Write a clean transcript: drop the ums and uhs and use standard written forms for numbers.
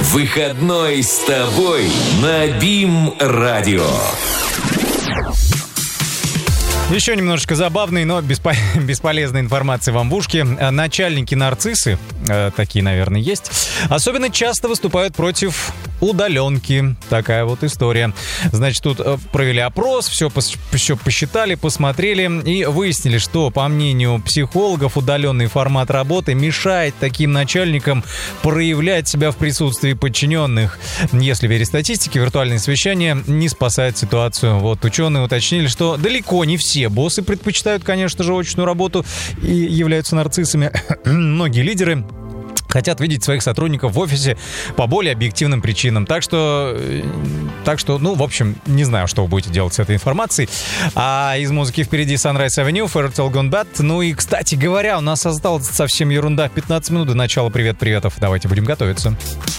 Выходной с тобой на БИМ-радио. Еще немножечко забавной, но бесполезной информации вам в ушке. Начальники-нарциссы, такие, наверное, есть, особенно часто выступают против удаленки. Такая вот история. Значит, тут провели опрос, все посчитали, посмотрели и выяснили, что, по мнению психологов, удаленный формат работы мешает таким начальникам проявлять себя в присутствии подчиненных. Если верить статистике, виртуальное совещание не спасает ситуацию. Вот ученые уточнили, что далеко не все боссы предпочитают, конечно же, очную работу и являются нарциссами. Многие лидеры хотят видеть своих сотрудников в офисе по более объективным причинам. Так что, ну, в общем, не знаю, что вы будете делать с этой информацией. А из музыки впереди Sunrise Avenue, Fairy Tale Gone Bad. Ну и, кстати говоря, у нас осталась совсем ерунда. 15 минут до начала привет-приветов. Давайте будем готовиться.